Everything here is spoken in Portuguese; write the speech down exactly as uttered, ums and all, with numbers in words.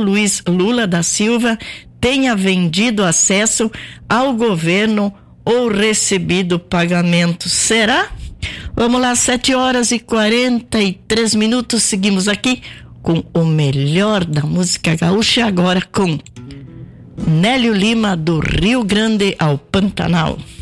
Luiz Lula da Silva tenha vendido acesso ao governo ou recebido pagamento. Será? Vamos lá, sete horas e quarenta e três minutos. Seguimos aqui com o melhor da música gaúcha, agora com Nélio Lima, do Rio Grande ao Pantanal.